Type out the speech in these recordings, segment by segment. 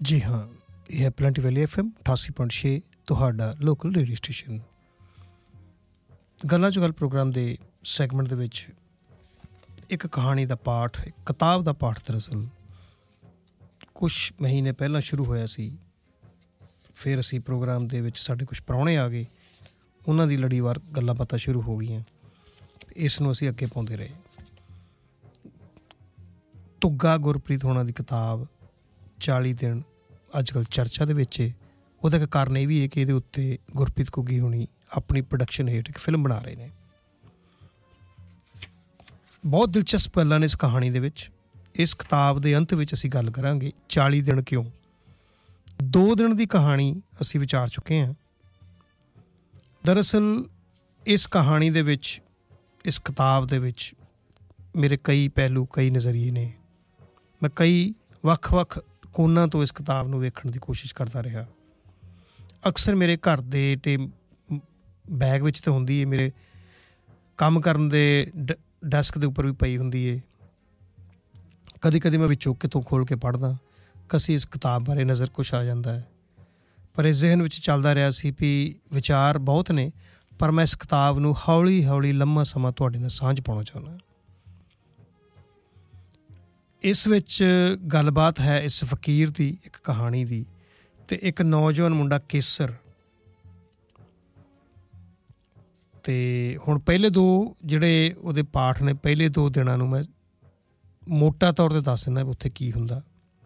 ਜੀ ਹਾਂ, ਇਹ ਹੈ ਪਲੈਂਟੀ ਵੈਲੀ FM 88.6 ਤੁਹਾਡਾ ਲੋਕਲ ਰੇਡੀਓ ਸਟੇਸ਼ਨ। ਗੱਲਾਂ 'ਚ ਗੱਲ ਪ੍ਰੋਗਰਾਮ ਦੇ ਸੈਗਮੈਂਟ ਦੇ ਵਿੱਚ ਇੱਕ ਕਹਾਣੀ ਦਾ ਪਾਠ, ਇੱਕ ਕਿਤਾਬ ਦਾ ਪਾਠ ਦਰਅਸਲ ਕੁਛ ਮਹੀਨੇ ਪਹਿਲਾਂ ਸ਼ੁਰੂ ਹੋਇਆ ਸੀ। ਫਿਰ ਅਸੀਂ ਪ੍ਰੋਗਰਾਮ ਦੇ ਵਿੱਚ ਸਾਡੇ ਕੁਛ ਪ੍ਰਾਹੁਣੇ ਆ ਗਏ, ਉਹਨਾਂ ਦੀ ਲੜੀਵਾਰ ਗੱਲਾਂ ਬਾਤਾਂ ਸ਼ੁਰੂ ਹੋ ਗਈਆਂ। ਇਸ ਨੂੰ ਅਸੀਂ ਅੱਗੇ ਪਾਉਂਦੇ ਰਹੇ। ਧੁੱਗਾ ਗੁਰਪ੍ਰੀਤ ਹੋਣਾ ਦੀ ਕਿਤਾਬ 40 ਦਿਨ ਅੱਜ ਕੱਲ੍ਹ ਚਰਚਾ ਦੇ ਵਿੱਚ। ਉਹਦਾ ਇੱਕ ਕਾਰਨ ਇਹ ਵੀ ਹੈ ਕਿ ਇਹਦੇ ਉੱਤੇ ਗੁਰਪ੍ਰੀਤ ਘੁੱਗੀ ਹੋਣੀ ਆਪਣੀ ਪ੍ਰੋਡਕਸ਼ਨ ਹੇਠ ਇੱਕ ਫਿਲਮ ਬਣਾ ਰਹੇ ਨੇ। ਬਹੁਤ ਦਿਲਚਸਪ ਗੱਲਾਂ ਨੇ ਇਸ ਕਹਾਣੀ ਦੇ ਵਿੱਚ। ਇਸ ਕਿਤਾਬ ਦੇ ਅੰਤ ਵਿੱਚ ਅਸੀਂ ਗੱਲ ਕਰਾਂਗੇ 40 ਦਿਨ ਕਿਉਂ। 2 ਦਿਨ ਦੀ ਕਹਾਣੀ ਅਸੀਂ ਵਿਚਾਰ ਚੁੱਕੇ ਹਾਂ। ਦਰਅਸਲ ਇਸ ਕਹਾਣੀ ਦੇ ਵਿੱਚ, ਇਸ ਕਿਤਾਬ ਦੇ ਵਿੱਚ ਮੇਰੇ ਕਈ ਪਹਿਲੂ, ਕਈ ਨਜ਼ਰੀਏ ਨੇ। ਮੈਂ ਕਈ ਵੱਖ-ਵੱਖ ਕੋਨਾਂ ਤੋਂ ਇਸ ਕਿਤਾਬ ਨੂੰ ਵੇਖਣ ਦੀ ਕੋਸ਼ਿਸ਼ ਕਰਦਾ ਰਿਹਾ। ਅਕਸਰ ਮੇਰੇ ਘਰ ਦੇ ਤੇ ਬੈਗ ਵਿੱਚ ਤਾਂ ਹੁੰਦੀ ਹੈ, ਮੇਰੇ ਕੰਮ ਕਰਨ ਦੇ ਡੈਸਕ ਦੇ ਉੱਪਰ ਵੀ ਪਈ ਹੁੰਦੀ ਹੈ। ਕਦੀ ਕਦੀ ਮੈਂ ਵਿੱਚੋਂ ਕਿਤੋਂ ਖੋਲ੍ਹ ਕੇ ਪੜ੍ਹਦਾ, ਕਦੀ ਇਸ ਕਿਤਾਬ ਬਾਰੇ ਨਜ਼ਰ ਕੁਛ ਆ ਜਾਂਦਾ ਹੈ। ਪਰ ਇਸ ਜ਼ਿਹਨ ਵਿੱਚ ਚੱਲਦਾ ਰਿਹਾ ਸੀ ਵੀ ਵਿਚਾਰ ਬਹੁਤ ਨੇ, ਪਰ ਮੈਂ ਇਸ ਕਿਤਾਬ ਨੂੰ ਹੌਲੀ ਹੌਲੀ ਲੰਮਾ ਸਮਾਂ ਤੁਹਾਡੇ ਨਾਲ ਸਾਂਝ ਪਾਉਣਾ ਚਾਹੁੰਦਾ। ਇਸ ਵਿੱਚ ਗੱਲਬਾਤ ਹੈ ਇਸ ਫਕੀਰ ਦੀ, ਇੱਕ ਕਹਾਣੀ ਦੀ, ਅਤੇ ਇੱਕ ਨੌਜਵਾਨ ਮੁੰਡਾ ਕੇਸਰ। ਅਤੇ ਹੁਣ ਪਹਿਲੇ 2 ਜਿਹੜੇ ਉਹਦੇ ਪਾਠ ਨੇ, ਪਹਿਲੇ 2 ਦਿਨਾਂ ਨੂੰ ਮੈਂ ਮੋਟਾ ਤੌਰ 'ਤੇ ਦੱਸ ਦਿੰਦਾ ਉੱਥੇ ਕੀ ਹੁੰਦਾ।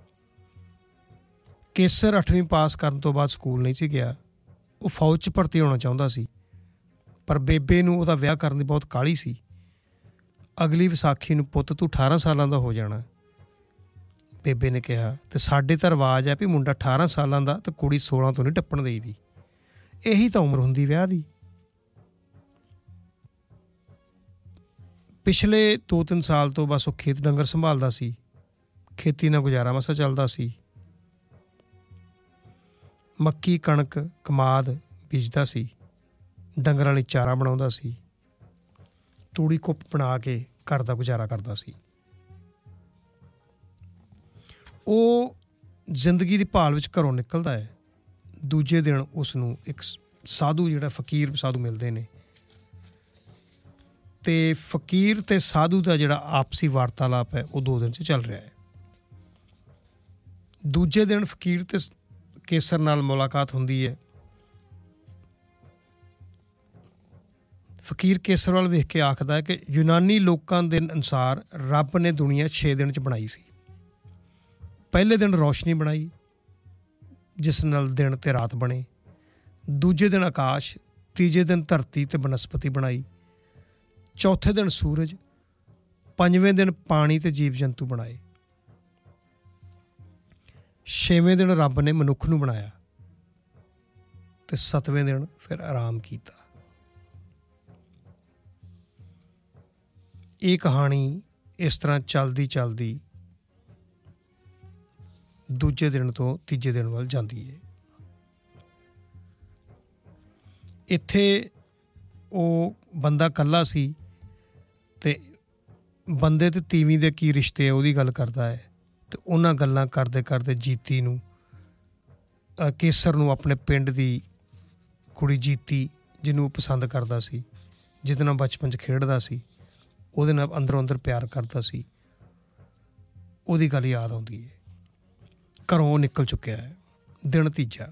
ਕੇਸਰ 8ਵੀਂ ਪਾਸ ਕਰਨ ਤੋਂ ਬਾਅਦ ਸਕੂਲ ਨਹੀਂ ਸੀ ਗਿਆ। ਉਹ ਫੌਜ 'ਚ ਭਰਤੀ ਹੋਣਾ ਚਾਹੁੰਦਾ ਸੀ, ਪਰ ਬੇਬੇ ਨੂੰ ਉਹਦਾ ਵਿਆਹ ਕਰਨ ਦੀ ਬਹੁਤ ਕਾਹਲੀ ਸੀ। ਅਗਲੀ ਵਿਸਾਖੀ ਨੂੰ ਪੁੱਤ ਤੂੰ 18 ਸਾਲਾਂ ਦਾ ਹੋ ਜਾਣਾ, ਬੇਬੇ ਨੇ ਕਿਹਾ। ਅਤੇ ਸਾਡੇ ਤਾਂ ਰਿਵਾਜ਼ ਹੈ ਵੀ ਮੁੰਡਾ 18 ਸਾਲਾਂ ਦਾ ਅਤੇ ਕੁੜੀ 16 ਤੋਂ ਨਹੀਂ ਟੱਪਣ ਦੇਈਦੀ। ਇਹੀ ਤਾਂ ਉਮਰ ਹੁੰਦੀ ਵਿਆਹ ਦੀ। ਪਿਛਲੇ 2-3 ਸਾਲ ਤੋਂ ਬਸ ਉਹ ਖੇਤ ਡੰਗਰ ਸੰਭਾਲਦਾ ਸੀ। ਖੇਤੀ ਨਾਲ ਗੁਜ਼ਾਰਾ ਮਸਾਂ ਚੱਲਦਾ ਸੀ। ਮੱਕੀ, ਕਣਕ, ਕਮਾਦ ਬੀਜਦਾ ਸੀ, ਡੰਗਰਾਂ ਲਈ ਚਾਰਾ ਬਣਾਉਂਦਾ ਸੀ, ਤੂੜੀ ਕੁੱਪ ਬਣਾ ਕੇ ਘਰ ਦਾ ਗੁਜ਼ਾਰਾ ਕਰਦਾ ਸੀ। ਉਹ ਜ਼ਿੰਦਗੀ ਦੀ ਭਾਲ ਵਿੱਚ ਘਰੋਂ ਨਿਕਲਦਾ ਹੈ। ਦੂਜੇ ਦਿਨ ਉਸ ਨੂੰ ਇੱਕ ਸਾਧੂ, ਜਿਹੜਾ ਫਕੀਰ ਸਾਧੂ ਮਿਲਦੇ ਨੇ, ਅਤੇ ਫਕੀਰ ਅਤੇ ਸਾਧੂ ਦਾ ਜਿਹੜਾ ਆਪਸੀ ਵਾਰਤਾਲਾਪ ਹੈ ਉਹ 2 ਦਿਨ 'ਚ ਚੱਲ ਰਿਹਾ ਹੈ। ਦੂਜੇ ਦਿਨ ਫਕੀਰ ਅਤੇ ਕੇਸਰ ਨਾਲ ਮੁਲਾਕਾਤ ਹੁੰਦੀ ਹੈ। ਫਕੀਰ ਕੇਸਰ ਵੱਲ ਵੇਖ ਕੇ ਆਖਦਾ ਹੈ ਕਿ ਯੂਨਾਨੀ ਲੋਕਾਂ ਦੇ ਅਨੁਸਾਰ ਰੱਬ ਨੇ ਦੁਨੀਆ 6 ਦਿਨ 'ਚ ਬਣਾਈ ਸੀ। ਪਹਿਲੇ ਦਿਨ ਰੌਸ਼ਨੀ ਬਣਾਈ, ਜਿਸ ਨਾਲ ਦਿਨ ਅਤੇ ਰਾਤ ਬਣੇ। ਦੂਜੇ ਦਿਨ ਆਕਾਸ਼, ਤੀਜੇ ਦਿਨ ਧਰਤੀ ਅਤੇ ਬਨਸਪਤੀ ਬਣਾਈ। ਚੌਥੇ ਦਿਨ ਸੂਰਜ, 5ਵੇਂ ਦਿਨ ਪਾਣੀ ਅਤੇ ਜੀਵ ਜੰਤੂ ਬਣਾਏ। 6ਵੇਂ ਦਿਨ ਰੱਬ ਨੇ ਮਨੁੱਖ ਨੂੰ ਬਣਾਇਆ ਅਤੇ 7ਵੇਂ ਦਿਨ ਫਿਰ ਆਰਾਮ ਕੀਤਾ। ਇਹ ਕਹਾਣੀ ਇਸ ਤਰ੍ਹਾਂ ਚੱਲਦੀ ਚੱਲਦੀ ਦੂਜੇ ਦਿਨ ਤੋਂ ਤੀਜੇ ਦਿਨ ਵੱਲ ਜਾਂਦੀ ਹੈ। ਇੱਥੇ ਉਹ ਬੰਦਾ ਇਕੱਲਾ ਸੀ ਅਤੇ ਬੰਦੇ ਅਤੇ ਤੀਵੀਂ ਦੇ ਕੀ ਰਿਸ਼ਤੇ ਆ ਉਹਦੀ ਗੱਲ ਕਰਦਾ ਹੈ। ਅਤੇ ਉਹਨਾਂ ਗੱਲਾਂ ਕਰਦੇ ਕਰਦੇ ਜੀਤੀ ਨੂੰ, ਕੇਸਰ ਨੂੰ, ਆਪਣੇ ਪਿੰਡ ਦੀ ਕੁੜੀ ਜੀਤੀ, ਜਿਹਨੂੰ ਉਹ ਪਸੰਦ ਕਰਦਾ ਸੀ, ਜਿਹਦੇ ਨਾਲ ਬਚਪਨ 'ਚ ਖੇਡਦਾ ਸੀ, ਉਹਦੇ ਨਾਲ ਅੰਦਰੋਂ ਅੰਦਰ ਪਿਆਰ ਕਰਦਾ ਸੀ, ਉਹਦੀ ਗੱਲ ਯਾਦ ਆਉਂਦੀ ਹੈ। ਘਰੋਂ ਉਹ ਨਿਕਲ ਚੁੱਕਿਆ ਹੈ। ਦਿਨ ਤੀਜਾ।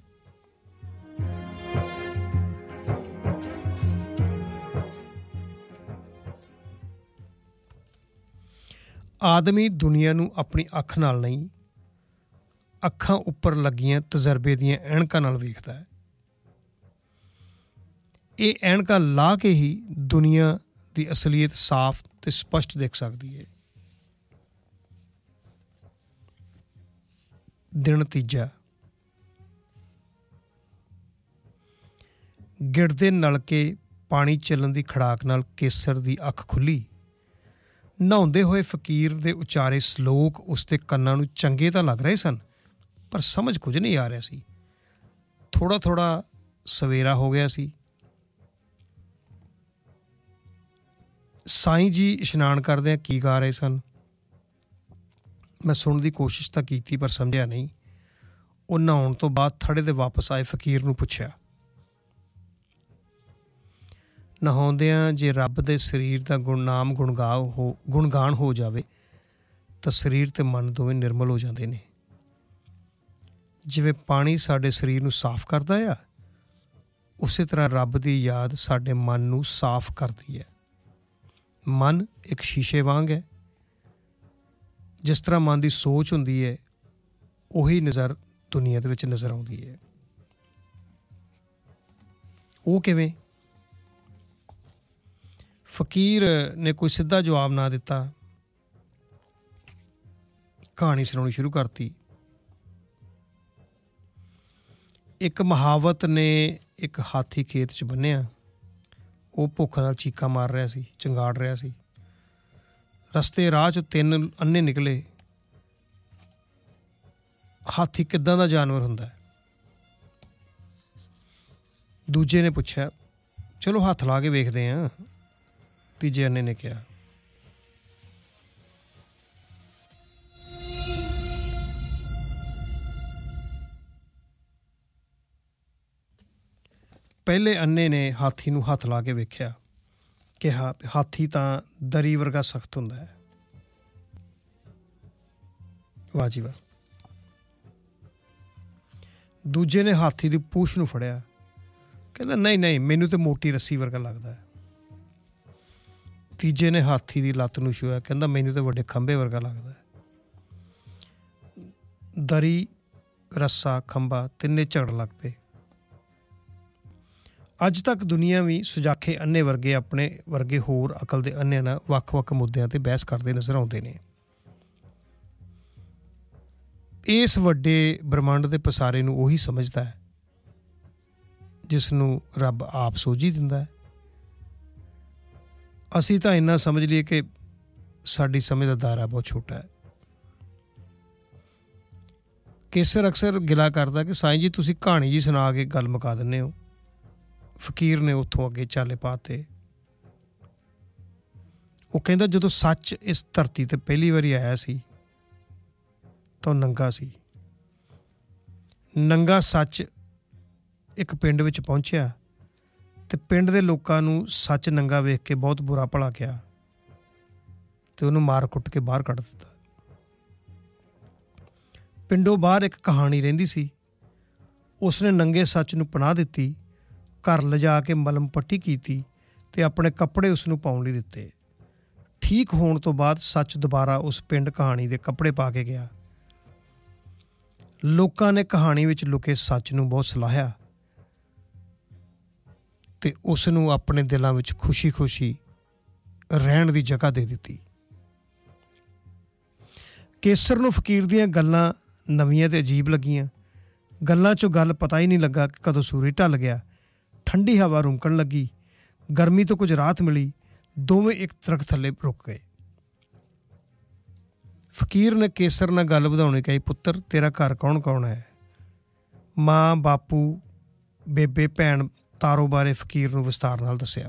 ਆਦਮੀ ਦੁਨੀਆ ਨੂੰ ਆਪਣੀ ਅੱਖ ਨਾਲ ਨਹੀਂ, ਅੱਖਾਂ ਉੱਪਰ ਲੱਗੀਆਂ ਤਜਰਬੇ ਦੀਆਂ ਐਨਕਾਂ ਨਾਲ ਵੇਖਦਾ ਹੈ। ਇਹ ਐਨਕਾਂ ਲਾ ਕੇ ਹੀ ਦੁਨੀਆ ਦੀ ਅਸਲੀਅਤ ਸਾਫ਼ ਅਤੇ ਸਪਸ਼ਟ ਦੇਖ ਸਕਦੀ ਹੈ। ਦਿਨ ਤੀਜਾ। ਗਿੜਦੇ ਨਲਕੇ ਪਾਣੀ ਚੱਲਣ ਦੀ ਖੜਾਕ ਨਾਲ ਕੇਸਰ ਦੀ ਅੱਖ ਖੁੱਲ੍ਹੀ। ਨਹਾਉਂਦੇ ਹੋਏ ਫਕੀਰ ਦੇ ਉਚਾਰੇ ਸਲੋਕ ਉਸਦੇ ਕੰਨਾਂ ਨੂੰ ਚੰਗੇ ਤਾਂ ਲੱਗ ਰਹੇ ਸਨ, ਪਰ ਸਮਝ ਕੁਝ ਨਹੀਂ ਆ ਰਿਹਾ ਸੀ। ਥੋੜ੍ਹਾ ਥੋੜ੍ਹਾ ਸਵੇਰਾ ਹੋ ਗਿਆ ਸੀ। ਸਾਈਂ ਜੀ ਇਸ਼ਨਾਨ ਕਰਦਿਆਂ ਕੀ ਗਾ ਰਹੇ ਸਨ, ਮੈਂ ਸੁਣਨ ਦੀ ਕੋਸ਼ਿਸ਼ ਤਾਂ ਕੀਤੀ ਪਰ ਸਮਝਿਆ ਨਹੀਂ। ਉਹ ਨਹਾਉਣ ਤੋਂ ਬਾਅਦ ਥੜੇ ਦੇ ਵਾਪਸ ਆਏ ਫਕੀਰ ਨੂੰ ਪੁੱਛਿਆ, ਨਹਾਉਂਦਿਆਂ ਜੇ ਰੱਬ ਦੇ ਸਰੀਰ ਦਾ ਗੁਣਗਾਨ ਹੋ ਜਾਵੇ ਤਾਂ ਸਰੀਰ ਅਤੇ ਮਨ ਦੋਵੇਂ ਨਿਰਮਲ ਹੋ ਜਾਂਦੇ ਨੇ। ਜਿਵੇਂ ਪਾਣੀ ਸਾਡੇ ਸਰੀਰ ਨੂੰ ਸਾਫ਼ ਕਰਦਾ ਆ, ਉਸੇ ਤਰ੍ਹਾਂ ਰੱਬ ਦੀ ਯਾਦ ਸਾਡੇ ਮਨ ਨੂੰ ਸਾਫ਼ ਕਰਦੀ ਹੈ। ਮਨ ਇੱਕ ਸ਼ੀਸ਼ੇ ਵਾਂਗ ਹੈ। ਜਿਸ ਤਰ੍ਹਾਂ ਮਨ ਦੀ ਸੋਚ ਹੁੰਦੀ ਹੈ, ਉਹੀ ਨਜ਼ਰ ਦੁਨੀਆ ਦੇ ਵਿੱਚ ਨਜ਼ਰ ਆਉਂਦੀ ਹੈ। ਉਹ ਕਿਵੇਂ? ਫਕੀਰ ਨੇ ਕੋਈ ਸਿੱਧਾ ਜਵਾਬ ਨਾ ਦਿੱਤਾ, ਕਹਾਣੀ ਸੁਣਾਉਣੀ ਸ਼ੁਰੂ ਕਰਤੀ। ਇੱਕ ਮੁਹਾਵਤ ਨੇ ਇੱਕ ਹਾਥੀ ਖੇਤ 'ਚ ਬੰਨਿਆ। ਉਹ ਭੁੱਖ ਨਾਲ ਚੀਕਾਂ ਮਾਰ ਰਿਹਾ ਸੀ, ਚੰਗਾੜ ਰਿਹਾ ਸੀ। ਰਸਤੇ ਰਾਹ 'ਚ 3 ਅੰਨੇ ਨਿਕਲੇ। ਹਾਥੀ ਕਿੱਦਾਂ ਦਾ ਜਾਨਵਰ ਹੁੰਦਾ? ਦੂਜੇ ਨੇ ਪੁੱਛਿਆ, ਚਲੋ ਹੱਥ ਲਾ ਕੇ ਵੇਖਦੇ ਹਾਂ। ਤੀਜੇ ਅੰਨੇ ਨੇ ਕਿਹਾ। ਪਹਿਲੇ ਅੰਨੇ ਨੇ ਹਾਥੀ ਨੂੰ ਹੱਥ ਲਾ ਕੇ ਵੇਖਿਆ, ਕਿਹਾ ਹਾਥੀ ਤਾਂ ਦਰੀ ਵਰਗਾ ਸਖਤ ਹੁੰਦਾ ਹੈ। ਵਾਹ ਜੀ ਵਾਹ। ਦੂਜੇ ਨੇ ਹਾਥੀ ਦੀ ਪੂਛ ਨੂੰ ਫੜਿਆ, ਕਹਿੰਦਾ ਨਹੀਂ ਮੈਨੂੰ ਤਾਂ ਮੋਟੀ ਰੱਸੀ ਵਰਗਾ ਲੱਗਦਾ ਹੈ। ਤੀਜੇ ਨੇ ਹਾਥੀ ਦੀ ਲੱਤ ਨੂੰ ਛੂਹਿਆ, ਕਹਿੰਦਾ ਮੈਨੂੰ ਤਾਂ ਵੱਡੇ ਖੰਭੇ ਵਰਗਾ ਲੱਗਦਾ ਹੈ। ਦਰੀ, ਰੱਸਾ, ਖੰਭਾ ਤਿੰਨੇ ਝਗੜਨ ਲੱਗ ਪਏ। ਅੱਜ ਤੱਕ ਦੁਨੀਆ ਵੀ ਸੁਜਾਖੇ ਅੰਨੇ ਵਰਗੇ ਆਪਣੇ ਵਰਗੇ ਹੋਰ ਅਕਲ ਦੇ ਅੰਨਿਆਂ ਨਾਲ ਵੱਖ-ਵੱਖ ਮੁੱਦਿਆਂ 'ਤੇ ਬਹਿਸ ਕਰਦੇ ਨਜ਼ਰ ਆਉਂਦੇ ਨੇ। ਇਸ ਵੱਡੇ ਬ੍ਰਹਮੰਡ ਦੇ ਪਸਾਰੇ ਨੂੰ ਉਹੀ ਸਮਝਦਾ ਹੈ ਜਿਸ ਨੂੰ ਰੱਬ ਆਪ ਸੋਝੀ ਦਿੰਦਾ ਹੈ। ਅਸੀਂ ਤਾਂ ਇੰਨਾ ਸਮਝ ਲਈਏ ਕਿ ਸਾਡੀ ਸਮਝ ਦਾ ਦਾਇਰਾ ਬਹੁਤ ਛੋਟਾ ਹੈ। ਕੇਸਰ ਅਕਸਰ ਗਿਲਾ ਕਰਦਾ ਕਿ ਸਾਈਂ ਜੀ ਤੁਸੀਂ ਕਹਾਣੀ ਜੀ ਸੁਣਾ ਕੇ ਗੱਲ ਮੁਕਾ ਦਿੰਦੇ ਹੋ। ਫਕੀਰ ਨੇ ਉੱਥੋਂ ਅੱਗੇ ਚਾਲੇ ਪਾਤੇ। ਉਹ ਕਹਿੰਦਾ ਜਦੋਂ ਸੱਚ ਇਸ ਧਰਤੀ 'ਤੇ ਪਹਿਲੀ ਵਾਰੀ ਆਇਆ ਸੀ ਤਾਂ ਉਹ ਨੰਗਾ ਸੀ। ਨੰਗਾ ਸੱਚ ਇੱਕ ਪਿੰਡ ਵਿੱਚ ਪਹੁੰਚਿਆ ਅਤੇ ਪਿੰਡ ਦੇ ਲੋਕਾਂ ਨੂੰ ਸੱਚ ਨੰਗਾ ਵੇਖ ਕੇ ਬਹੁਤ ਬੁਰਾ ਭਲਾ ਕਿਹਾ ਅਤੇ ਉਹਨੂੰ ਮਾਰ ਕੁੱਟ ਕੇ ਬਾਹਰ ਕੱਢ ਦਿੱਤਾ। ਪਿੰਡੋਂ ਬਾਹਰ ਇੱਕ ਕਹਾਣੀ ਰਹਿੰਦੀ ਸੀ। ਉਸਨੇ ਨੰਗੇ ਸੱਚ ਨੂੰ ਪਨਾਹ ਦਿੱਤੀ, ਘਰ ਲਿਜਾ ਕੇ ਮਲਮ ਪੱਟੀ ਕੀਤੀ ਅਤੇ ਆਪਣੇ ਕੱਪੜੇ ਉਸ ਨੂੰ ਪਾਉਣ ਲਈ ਦਿੱਤੇ। ਠੀਕ ਹੋਣ ਤੋਂ ਬਾਅਦ ਸੱਚ ਦੁਬਾਰਾ ਉਸ ਪਿੰਡ ਕਹਾਣੀ ਦੇ ਕੱਪੜੇ ਪਾ ਕੇ ਗਿਆ। ਲੋਕਾਂ ਨੇ ਕਹਾਣੀ ਵਿੱਚ ਲੁਕੇ ਸੱਚ ਨੂੰ ਬਹੁਤ ਸਲਾਹਿਆ ਅਤੇ ਉਸ ਨੂੰ ਆਪਣੇ ਦਿਲਾਂ ਵਿੱਚ ਖੁਸ਼ੀ-ਖੁਸ਼ੀ ਰਹਿਣ ਦੀ ਜਗ੍ਹਾ ਦੇ ਦਿੱਤੀ। ਕੇਸਰ ਨੂੰ ਫਕੀਰ ਦੀਆਂ ਗੱਲਾਂ ਨਵੀਆਂ ਅਤੇ ਅਜੀਬ ਲੱਗੀਆਂ। ਗੱਲਾਂ 'ਚੋਂ ਗੱਲ ਪਤਾ ਹੀ ਨਹੀਂ ਲੱਗਾ ਕਿ ਕਦੋਂ ਸੂਰਜ ਢਲ ਗਿਆ। ਠੰਡੀ ਹਵਾ ਰੁੰਕਣ ਲੱਗੀ, ਗਰਮੀ ਤੋਂ ਕੁਝ ਰਾਹਤ ਮਿਲੀ। ਦੋਵੇਂ ਇੱਕ ਦਰੱਖਤ ਥੱਲੇ ਰੁਕ ਗਏ। ਫਕੀਰ ਨੇ ਕੇਸਰ ਨਾਲ ਗੱਲ ਵਧਾਉਣੀ ਕਹੀ, ਪੁੱਤਰ ਤੇਰਾ ਘਰ ਕੌਣ ਕੌਣ ਹੈ? ਮਾਂ, ਬਾਪੂ, ਬੇਬੇ, ਭੈਣ ਤਾਰੋ ਬਾਰੇ ਫਕੀਰ ਨੂੰ ਵਿਸਤਾਰ ਨਾਲ ਦੱਸਿਆ।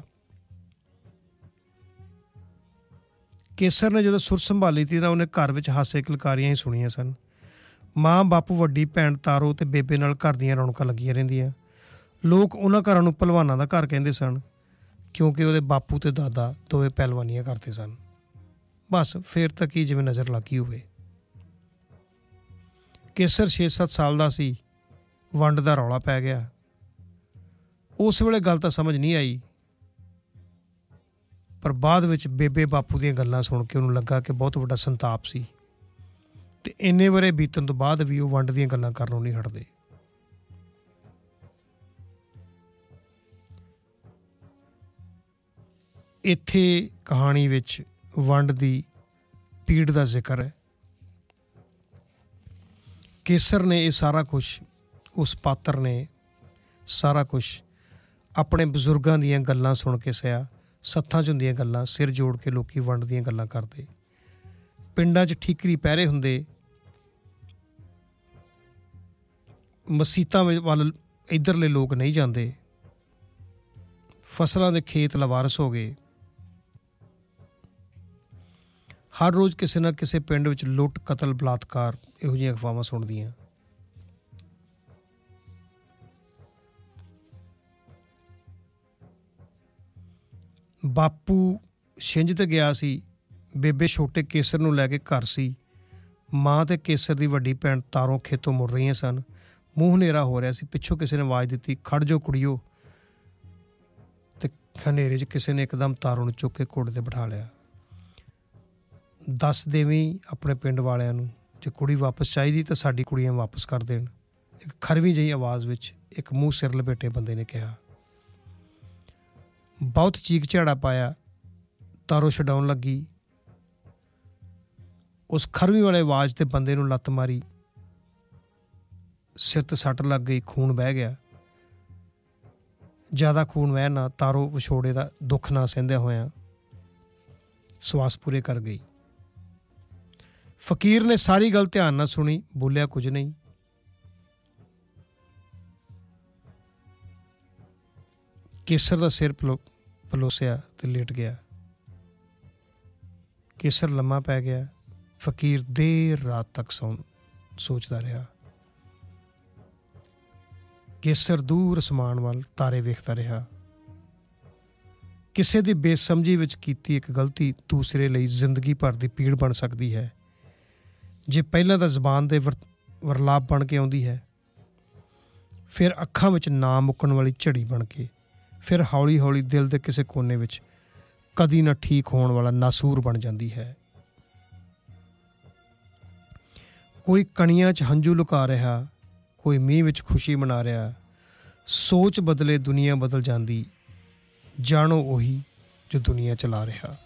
ਕੇਸਰ ਨੇ ਜਦੋਂ ਸੁਰ ਸੰਭਾਲੀ ਤੀ ਤਾਂ ਉਹਨੇ ਘਰ ਵਿੱਚ ਹਾਸੇ ਕਿਲਕਾਰੀਆਂ ਹੀ ਸੁਣੀਆਂ ਸਨ। ਮਾਂ, ਬਾਪੂ, ਵੱਡੀ ਭੈਣ ਤਾਰੋ ਅਤੇ ਬੇਬੇ ਨਾਲ ਘਰ ਦੀਆਂ ਰੌਣਕਾਂ ਲੱਗੀਆਂ ਰਹਿੰਦੀਆਂ। ਲੋਕ ਉਹਨਾਂ ਘਰਾਂ ਨੂੰ ਭਲਵਾਨਾਂ ਦਾ ਘਰ ਕਹਿੰਦੇ ਸਨ ਕਿਉਂਕਿ ਉਹਦੇ ਬਾਪੂ ਅਤੇ ਦਾਦਾ ਦੋਵੇਂ ਪਹਿਲਵਾਨੀਆਂ ਕਰਦੇ ਸਨ। ਬਸ ਫਿਰ ਤਾਂ ਕੀ ਜਿਵੇਂ ਨਜ਼ਰ ਲੱਗੀ ਹੋਵੇ। ਕੇਸਰ 6-7 ਸਾਲ ਦਾ ਸੀ। ਵੰਡ ਦਾ ਰੌਲਾ ਪੈ ਗਿਆ। ਉਸ ਵੇਲੇ ਗੱਲ ਤਾਂ ਸਮਝ ਨਹੀਂ ਆਈ, ਪਰ ਬਾਅਦ ਵਿੱਚ ਬੇਬੇ ਬਾਪੂ ਦੀਆਂ ਗੱਲਾਂ ਸੁਣ ਕੇ ਉਹਨੂੰ ਲੱਗਾ ਕਿ ਬਹੁਤ ਵੱਡਾ ਸੰਤਾਪ ਸੀ ਅਤੇ ਇੰਨੇ ਵਰ੍ਹੇ ਬੀਤਣ ਤੋਂ ਬਾਅਦ ਵੀ ਉਹ ਵੰਡ ਦੀਆਂ ਗੱਲਾਂ ਕਰਨੋਂ ਨਹੀਂ ਹਟਦੇ। ਇੱਥੇ ਕਹਾਣੀ ਵਿੱਚ ਵੰਡ ਦੀ ਪੀੜ ਦਾ ਜ਼ਿਕਰ ਹੈ। ਕੇਸਰ ਨੇ ਇਹ ਸਾਰਾ ਕੁਛ, ਉਸ ਪਾਤਰ ਨੇ ਸਾਰਾ ਕੁਛ ਆਪਣੇ ਬਜ਼ੁਰਗਾਂ ਦੀਆਂ ਗੱਲਾਂ ਸੁਣ ਕੇ ਸਹਿਆ। ਸੱਥਾਂ 'ਚ ਹੁੰਦੀਆਂ ਗੱਲਾਂ ਸਿਰ ਜੋੜ ਕੇ ਲੋਕੀ ਵੰਡ ਦੀਆਂ ਗੱਲਾਂ ਕਰਦੇ। ਪਿੰਡਾਂ 'ਚ ਠੀਕਰੀ ਪਹਿਰੇ ਹੁੰਦੇ। ਮਸੀਤਾਂ ਵੱਲ ਇੱਧਰਲੇ ਲੋਕ ਨਹੀਂ ਜਾਂਦੇ। ਫਸਲਾਂ ਦੇ ਖੇਤ ਲਵਾਰਸ ਹੋ ਗਏ। ਹਰ ਰੋਜ਼ ਕਿਸੇ ਨਾ ਕਿਸੇ ਪਿੰਡ ਵਿੱਚ ਲੁੱਟ, ਕਤਲ, ਬਲਾਤਕਾਰ ਇਹੋ ਜਿਹੀਆਂ ਅਫਵਾਹਾਂ ਸੁਣਦੀਆਂ। ਬਾਪੂ ਛਿੰਝ ਤੇ ਗਿਆ ਸੀ, ਬੇਬੇ ਛੋਟੇ ਕੇਸਰ ਨੂੰ ਲੈ ਕੇ ਘਰ ਸੀ। ਮਾਂ ਤੇ ਕੇਸਰ ਦੀ ਵੱਡੀ ਭੈਣ ਤਾਰੋਂ ਖੇਤੋਂ ਮੁੜ ਰਹੀਆਂ ਸਨ। ਮੂੰਹ ਹਨੇਰਾ ਹੋ ਰਿਹਾ ਸੀ। ਪਿੱਛੋਂ ਕਿਸੇ ਨੇ ਆਵਾਜ਼ ਦਿੱਤੀ, ਖੜ ਜਾਓ ਕੁੜੀਓ। ਤੇ ਹਨੇਰੇ 'ਚ ਕਿਸੇ ਨੇ ਇੱਕਦਮ ਤਾਰੋਂ ਨੂੰ ਚੁੱਕ ਕੇ ਘੋੜੇ 'ਤੇ ਬਿਠਾ ਲਿਆ। ਦੱਸ ਦੇਵੀਂ ਆਪਣੇ ਪਿੰਡ ਵਾਲਿਆਂ ਨੂੰ, ਜੇ ਕੁੜੀ ਵਾਪਸ ਚਾਹੀਦੀ ਤਾਂ ਸਾਡੀ ਕੁੜੀਆਂ ਵਾਪਸ ਕਰ ਦੇਣ। ਇੱਕ ਖਰਵੀਂ ਜਿਹੀ ਆਵਾਜ਼ ਵਿੱਚ ਇੱਕ ਮੂੰਹ ਸਿਰ ਲਪੇਟੇ ਬੰਦੇ ਨੇ ਕਿਹਾ। ਬਹੁਤ ਚੀਕ ਝਾੜਾ ਪਾਇਆ। ਤਾਰੋਂ ਛਡਾਉਣ ਲੱਗੀ। ਉਸ ਖਰਵੀਂ ਵਾਲੇ ਆਵਾਜ਼ 'ਤੇ ਬੰਦੇ ਨੂੰ ਲੱਤ ਮਾਰੀ। ਸਿਰ 'ਤੇ ਸੱਟ ਲੱਗ ਗਈ, ਖੂਨ ਵਹਿ ਗਿਆ। ਜ਼ਿਆਦਾ ਖੂਨ ਵਹਿਣ ਨਾਲ ਤਾਰੋਂ ਵਿਛੋੜੇ ਦਾ ਦੁੱਖ ਨਾ ਸਹਿੰਦਿਆਂ ਹੋਇਆਂ ਸਵਾਸ ਪੂਰੇ ਕਰ ਗਈ। ਫਕੀਰ ਨੇ ਸਾਰੀ ਗੱਲ ਧਿਆਨ ਨਾਲ ਸੁਣੀ, ਬੋਲਿਆ ਕੁਝ ਨਹੀਂ। ਕੇਸਰ ਦਾ ਸਿਰ ਪਲੋਸਿਆ ਤੇ ਲੇਟ ਗਿਆ। ਕੇਸਰ ਲੰਮਾ ਪੈ ਗਿਆ। ਫਕੀਰ ਦੇਰ ਰਾਤ ਤੱਕ ਸੋਚਦਾ ਰਿਹਾ। ਕੇਸਰ ਦੂਰ ਅਸਮਾਨ ਵੱਲ ਤਾਰੇ ਵੇਖਦਾ ਰਿਹਾ। ਕਿਸੇ ਦੀ ਬੇਸਮਝੀ ਵਿੱਚ ਕੀਤੀ ਇੱਕ ਗਲਤੀ ਦੂਸਰੇ ਲਈ ਜ਼ਿੰਦਗੀ ਭਰ ਦੀ ਪੀੜ ਬਣ ਸਕਦੀ ਹੈ। ਜੇ ਪਹਿਲਾਂ ਤਾਂ ਜ਼ੁਬਾਨ ਦੇ ਵਰਲਾਪ ਬਣ ਕੇ ਆਉਂਦੀ ਹੈ, ਫਿਰ ਅੱਖਾਂ ਵਿੱਚ ਨਾ ਮੁੱਕਣ ਵਾਲੀ ਝੜੀ ਬਣ ਕੇ, ਫਿਰ ਹੌਲੀ ਹੌਲੀ ਦਿਲ ਦੇ ਕਿਸੇ ਕੋਨੇ ਵਿੱਚ ਕਦੀ ਨਾ ਠੀਕ ਹੋਣ ਵਾਲਾ ਨਾਸੂਰ ਬਣ ਜਾਂਦੀ ਹੈ। ਕੋਈ ਕਣੀਆਂ 'ਚ ਹੰਝੂ ਲੁਕਾ ਰਿਹਾ, ਕੋਈ ਮੀਂਹ ਵਿੱਚ ਖੁਸ਼ੀ ਮਨਾ ਰਿਹਾ। ਸੋਚ ਬਦਲੇ ਦੁਨੀਆ ਬਦਲ ਜਾਂਦੀ, ਜਾਣੋ ਉਹੀ ਜੋ ਦੁਨੀਆ ਚਲਾ ਰਿਹਾ।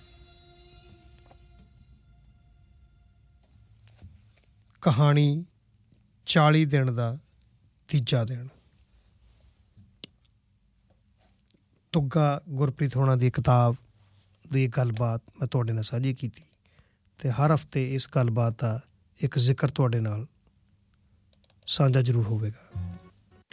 ਕਹਾਣੀ 40 ਦਿਨ ਦਾ ਤੀਜਾ ਦਿਨ। ਤੁੱਗਾ ਗੁਰਪ੍ਰੀਤ ਹੋਣਾ ਦੀ ਕਿਤਾਬ ਦੀ ਗੱਲਬਾਤ ਮੈਂ ਤੁਹਾਡੇ ਨਾਲ ਸਾਂਝੀ ਕੀਤੀ ਅਤੇ ਹਰ ਹਫ਼ਤੇ ਇਸ ਗੱਲਬਾਤ ਦਾ ਇੱਕ ਜ਼ਿਕਰ ਤੁਹਾਡੇ ਨਾਲ ਸਾਂਝਾ ਜ਼ਰੂਰ ਹੋਵੇਗਾ।